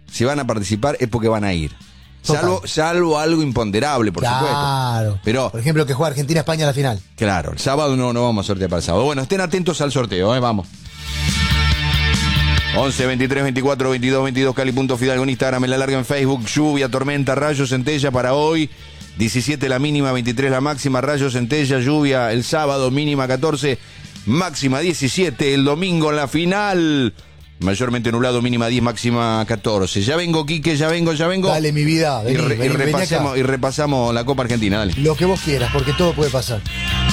si van a participar es porque van a ir. Salvo algo imponderable, por supuesto. Claro. Pero, por ejemplo, que juega Argentina-España a la final. claro, el sábado no vamos a sortear para el sábado. Bueno, estén atentos al sorteo, vamos. 11 23 24 22 22 Cali.Fidalgo en Instagram, en la larga en Facebook. Lluvia, tormenta, rayos, centella para hoy. 17 la mínima, 23 la máxima. Rayos, centella, lluvia el sábado, mínima 14, máxima 17. El domingo en la final, mayormente nublado, mínima 10, máxima 14. Ya vengo, Quique, ya vengo. Dale, mi vida. Vení, vení acá. Y repasamos la Copa Argentina, dale. Lo que vos quieras, porque todo puede pasar.